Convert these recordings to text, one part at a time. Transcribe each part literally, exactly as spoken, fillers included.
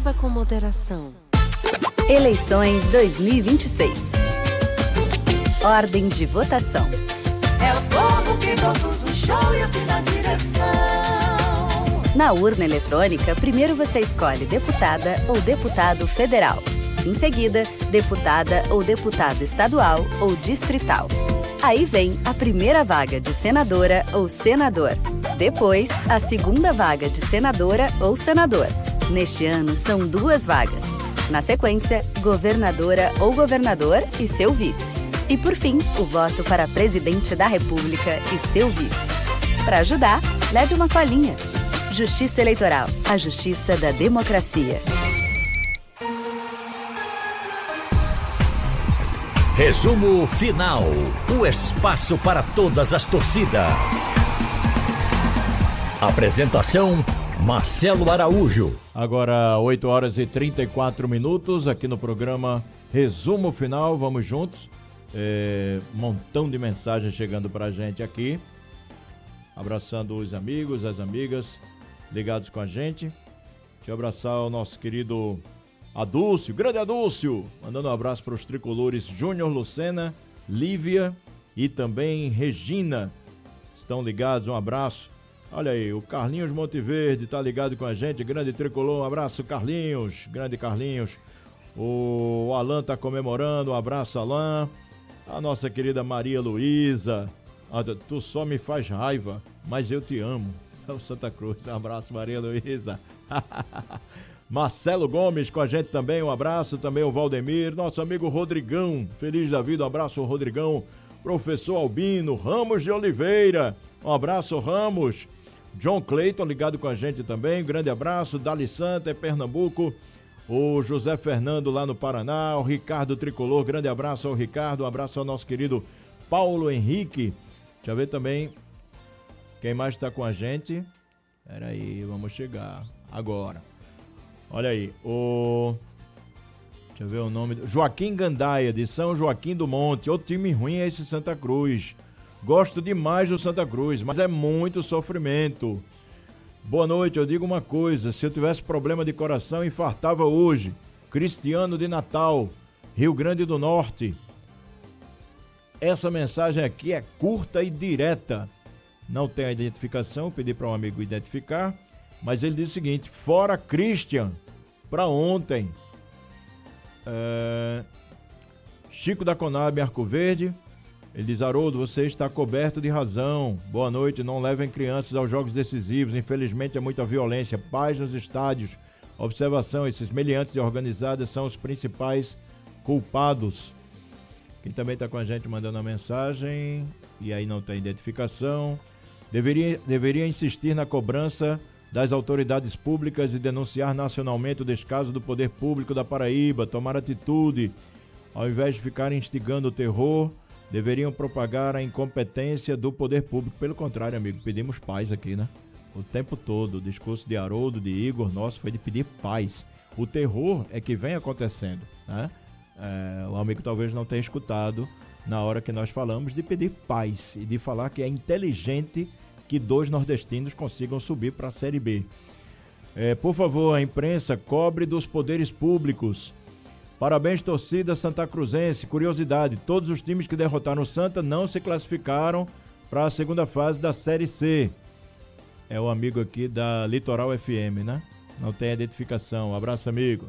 Beba com moderação. Eleições dois mil e vinte e seis. Ordem de votação. É o povo que produz o show e assina a direção. Na urna eletrônica, primeiro você escolhe deputada ou deputado federal. Em seguida, deputada ou deputado estadual ou distrital. Aí vem a primeira vaga de senadora ou senador. Depois, a segunda vaga de senadora ou senador. Neste ano, são duas vagas. Na sequência, governadora ou governador e seu vice. E por fim, o voto para presidente da República e seu vice. Para ajudar, leve uma colinha. Justiça Eleitoral, a justiça da democracia. Resumo final. O espaço para todas as torcidas. Apresentação: Marcelo Araújo. Agora, oito horas e trinta e quatro minutos, aqui no programa Resumo Final. Vamos juntos. É, um montão de mensagens chegando pra gente aqui. Abraçando os amigos, as amigas ligados com a gente. Deixa eu abraçar o nosso querido Adúcio, grande Adúcio, mandando um abraço para os tricolores Júnior Lucena, Lívia e também Regina. Estão ligados, um abraço. Olha aí, o Carlinhos Monteverde tá ligado com a gente, grande tricolor, um abraço Carlinhos, grande Carlinhos. O Alan tá comemorando, um abraço Alan. A nossa querida Maria Luísa, tu só me faz raiva, mas eu te amo. É o Santa Cruz, um abraço Maria Luísa. Marcelo Gomes com a gente também, um abraço, também o Valdemir, nosso amigo Rodrigão, feliz da vida, um abraço Rodrigão, professor Albino, Ramos de Oliveira, um abraço Ramos, John Clayton ligado com a gente também, grande abraço, Dali Santa, é Pernambuco, o José Fernando lá no Paraná, o Ricardo Tricolor, grande abraço ao Ricardo, um abraço ao nosso querido Paulo Henrique, deixa eu ver também quem mais está com a gente, peraí, vamos chegar agora. Olha aí, o... Deixa eu ver o nome... Joaquim Gandaia, de São Joaquim do Monte. O time ruim é esse Santa Cruz. Gosto demais do Santa Cruz, mas é muito sofrimento. Boa noite, eu digo uma coisa. Se eu tivesse problema de coração, infartava hoje. Cristiano de Natal, Rio Grande do Norte. Essa mensagem aqui é curta e direta. Não tem a identificação, pedi para um amigo identificar. Mas ele diz o seguinte: fora Christian, para ontem. É... Chico da Conab, Arco Verde. Ele diz: Haroldo, você está coberto de razão. Boa noite, não levem crianças aos jogos decisivos. Infelizmente é muita violência. Paz nos estádios. Observação: esses meliantes e organizadas são os principais culpados. Quem também está com a gente mandando a mensagem, e aí não tem identificação. Deveria, deveria insistir na cobrança das autoridades públicas e denunciar nacionalmente o descaso do poder público da Paraíba, tomar atitude, ao invés de ficarem instigando o terror, deveriam propagar a incompetência do poder público. Pelo contrário, amigo, pedimos paz aqui, né? O tempo todo, o discurso de Haroldo, de Igor, nosso, foi de pedir paz. O terror é que vem acontecendo, né? É, o amigo talvez não tenha escutado na hora que nós falamos de pedir paz e de falar que é inteligente que dois nordestinos consigam subir para a Série B. É, por favor, a imprensa cobre dos poderes públicos. Parabéns, torcida Santa Cruzense. Curiosidade, todos os times que derrotaram o Santa não se classificaram para a segunda fase da Série C. É o amigo aqui da Litoral F M, né? Não tem identificação. Um abraço, amigo.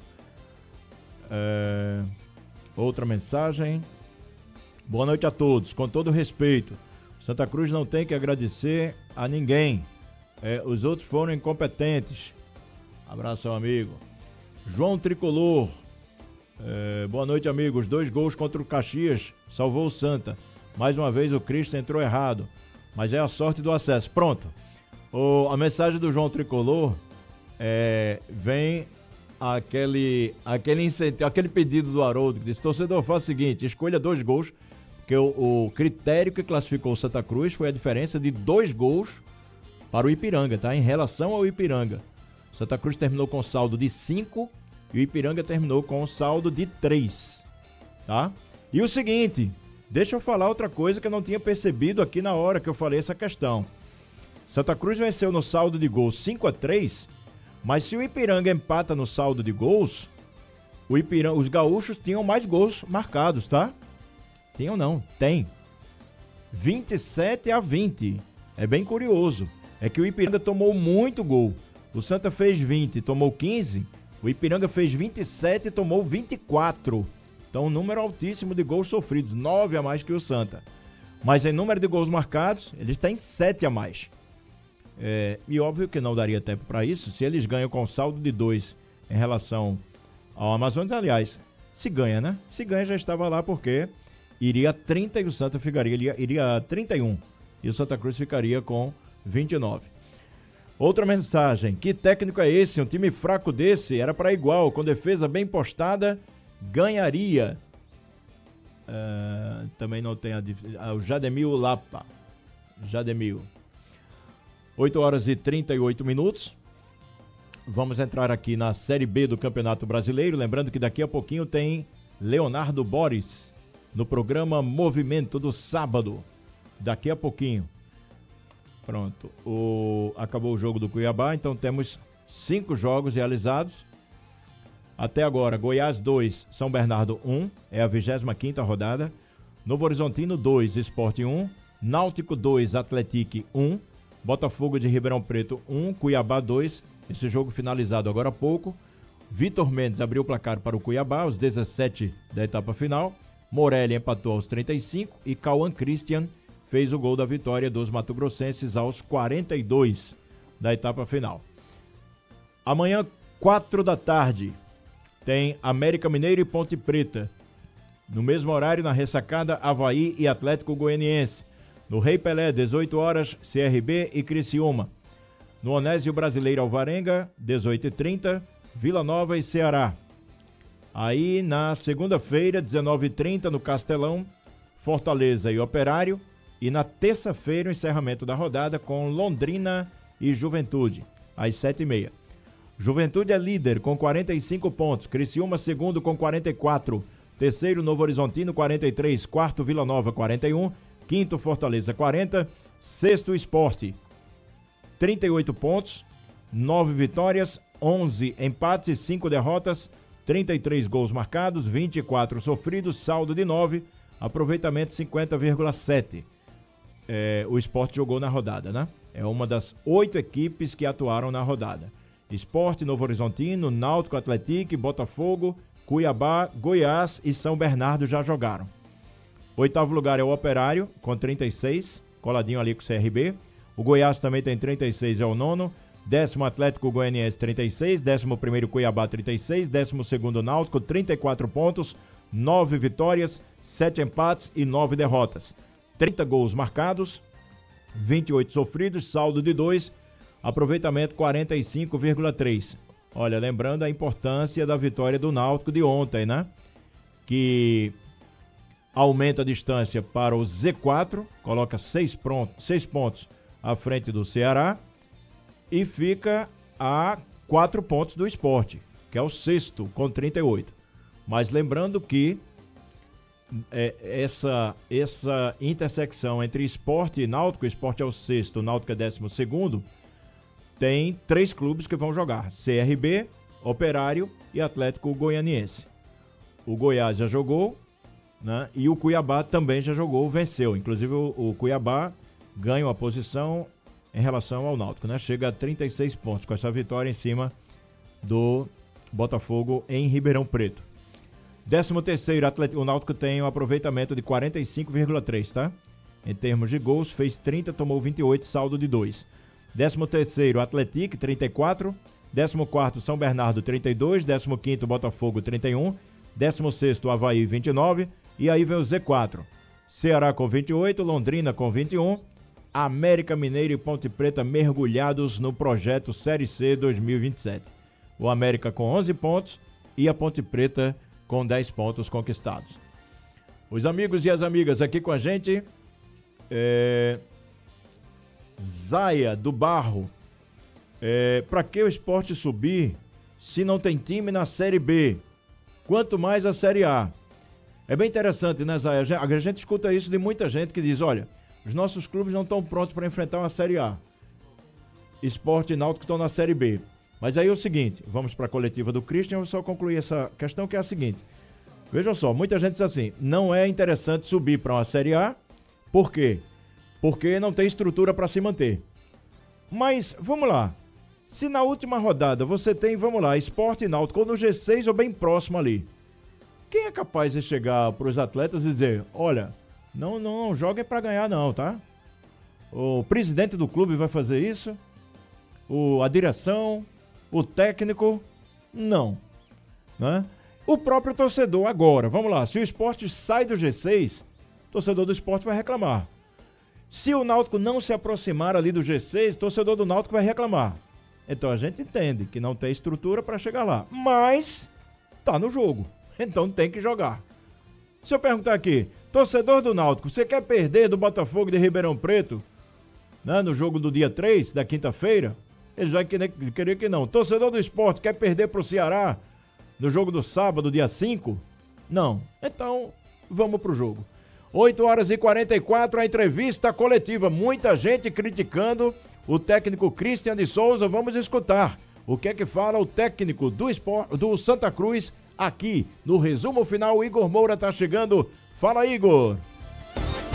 É... Outra mensagem. Boa noite a todos. Com todo respeito, Santa Cruz não tem que agradecer a ninguém. É, os outros foram incompetentes. Abraço ao amigo. João Tricolor. É, boa noite, amigos. Dois gols contra o Caxias. Salvou o Santa. Mais uma vez o Cristo entrou errado. Mas é a sorte do acesso. Pronto. O, a mensagem do João Tricolor é, vem aquele, aquele, incentivo, aquele pedido do Haroldo que disse: torcedor, faça o seguinte, escolha dois gols. Porque o, o critério que classificou o Santa Cruz foi a diferença de dois gols para o Ipiranga, tá? Em relação ao Ipiranga. O Santa Cruz terminou com saldo de cinco e o Ipiranga terminou com saldo de três, tá? E o seguinte, deixa eu falar outra coisa que eu não tinha percebido aqui na hora que eu falei essa questão. Santa Cruz venceu no saldo de gols cinco a três, Mas se o Ipiranga empata no saldo de gols, o Ipiranga, os gaúchos tinham mais gols marcados, tá? Tinham não, tem. vinte e sete a vinte. É bem curioso. É que o Ipiranga tomou muito gol. O Santa fez vinte, tomou quinze. O Ipiranga fez vinte e sete e tomou vinte e quatro. Então, um número altíssimo de gols sofridos, nove a mais que o Santa. Mas em número de gols marcados, eles têm sete a mais. É, e óbvio que não daria tempo para isso se eles ganham com saldo de dois em relação ao Amazonas. Aliás, se ganha, né? Se ganha já estava lá porque iria trinta e o Santa ficaria, iria, iria trinta e um. E o Santa Cruz ficaria com vinte e nove. Outra mensagem: que técnico é esse? Um time fraco desse era para igual, com defesa bem postada, ganharia. Uh, também não tem a, ah, o Jademil Lapa. Jademil. oito horas e trinta e oito minutos. Vamos entrar aqui na Série B do Campeonato Brasileiro. Lembrando que daqui a pouquinho tem Leonardo Boris no programa Movimento do sábado. Daqui a pouquinho. Pronto. O... Acabou o jogo do Cuiabá, então temos cinco jogos realizados. Até agora, Goiás dois, São Bernardo um, é a vigésima quinta rodada. Novo Horizontino dois, Sport um. Náutico dois, Atlético um. Botafogo de Ribeirão Preto um, Cuiabá dois. Esse jogo finalizado agora há pouco. Vitor Mendes abriu o placar para o Cuiabá aos dezessete da etapa final. Morelli empatou aos trinta e cinco e Cauã Christian fez o gol da vitória dos mato-grossenses aos quarenta e dois da etapa final. Amanhã, quatro da tarde, tem América Mineiro e Ponte Preta. No mesmo horário, na ressacada, Avaí e Atlético Goianiense. No Rei Pelé, dezoito horas, C R B e Criciúma. No Onésio Brasileiro Alvarenga, dezoito e trinta, Vila Nova e Ceará. Aí, na segunda-feira, dezenove e trinta, no Castelão, Fortaleza e Operário. E na terça-feira, o encerramento da rodada com Londrina e Juventude, às sete e meia. Juventude é líder com quarenta e cinco pontos, Criciúma segundo com quarenta e quatro, terceiro Novo Horizontino quarenta e três, quarto Vila Nova quarenta e um, quinto Fortaleza quarenta, sexto Sport trinta e oito pontos, nove vitórias, onze empates e cinco derrotas, trinta e três gols marcados, vinte e quatro sofridos, saldo de nove, aproveitamento cinquenta vírgula sete. É, o Sport jogou na rodada, né? É uma das oito equipes que atuaram na rodada. Sport, Novo Horizontino, Náutico, Atlético, Botafogo, Cuiabá, Goiás e São Bernardo já jogaram. Oitavo lugar é o Operário, com trinta e seis, coladinho ali com o C R B. O Goiás também tem trinta e seis, é o nono. Décimo Atlético Goianiense, trinta e seis. Décimo primeiro Cuiabá, trinta e seis. Décimo segundo Náutico, trinta e quatro pontos, nove vitórias, sete empates e nove derrotas. trinta gols marcados, vinte e oito sofridos, saldo de dois, aproveitamento quarenta e cinco vírgula três. Olha, lembrando a importância da vitória do Náutico de ontem, né? Que aumenta a distância para o Z quatro, coloca seis pontos à frente do Ceará e fica a quatro pontos do Sport, que é o sexto, com trinta e oito. Mas lembrando que É, essa, essa intersecção entre Sport e Náutico, o Sport é o sexto, o Náutico é décimo segundo, tem três clubes que vão jogar: C R B, Operário e Atlético Goianiense. O Goiás já jogou, né? E o Cuiabá também já jogou, venceu. Inclusive o, o Cuiabá ganha uma posição em relação ao Náutico, né? Chega a trinta e seis pontos com essa vitória em cima do Botafogo em Ribeirão Preto. Décimo terceiro, o Náutico tem um aproveitamento de quarenta e cinco vírgula três, tá? Em termos de gols, fez trinta, tomou vinte e oito, saldo de dois. Décimo terceiro, Atlético, trinta e quatro. Décimo quarto, São Bernardo, trinta e dois. Décimo quinto, Botafogo, trinta e um. Décimo sexto, Avaí, vinte e nove. E aí vem o Z quatro. Ceará com vinte e oito, Londrina com vinte e um. América Mineiro e Ponte Preta mergulhados no projeto Série C dois mil e vinte e sete. O América com onze pontos e a Ponte Preta com dez pontos conquistados. Os amigos e as amigas aqui com a gente, é... Zaia do Barro, é... para que o Sport subir se não tem time na Série B? Quanto mais a Série A. É bem interessante, né, Zaia? A gente escuta isso de muita gente que diz, olha, os nossos clubes não estão prontos para enfrentar uma Série A. Sport e Náutico estão na Série B. Mas aí é o seguinte, vamos para a coletiva do Christian, eu vou só concluir essa questão, que é a seguinte. Vejam só, muita gente diz assim, não é interessante subir para uma Série A, por quê? Porque não tem estrutura para se manter. Mas, vamos lá, se na última rodada você tem, vamos lá, Sport e Náutico no G seis ou bem próximo ali, quem é capaz de chegar para os atletas e dizer, olha, não, não, não joguem para ganhar não, tá? O presidente do clube vai fazer isso? O, a direção? O técnico? Não. Né? O próprio torcedor agora, vamos lá, se o Sport sai do G seis, o torcedor do Sport vai reclamar. Se o Náutico não se aproximar ali do G seis, o torcedor do Náutico vai reclamar. Então a gente entende que não tem estrutura para chegar lá, mas tá no jogo, então tem que jogar. Se eu perguntar aqui, torcedor do Náutico, você quer perder do Botafogo de Ribeirão Preto, né, no jogo do dia três, da quinta-feira? Eles vão querer, querer que não. Torcedor do Sport quer perder pro Ceará no jogo do sábado, dia cinco? Não. Então, vamos pro jogo. oito horas e quarenta e quatro, a entrevista coletiva. Muita gente criticando o técnico Christian de Souza. Vamos escutar o que é que fala o técnico do, Sport, do Santa Cruz aqui no resumo final. O Igor Moura tá chegando. Fala, Igor.